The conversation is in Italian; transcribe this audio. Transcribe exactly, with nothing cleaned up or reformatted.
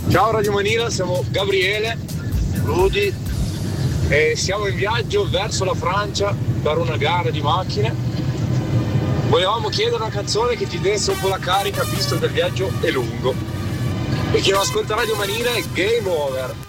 Ciao Radio Manila, siamo Gabriele, Rudy e siamo in viaggio verso la Francia per una gara di macchine. Volevamo chiedere una canzone che ti desse un po' la carica visto che il viaggio è lungo. E chi non ascolta Radio Manila è Game Over.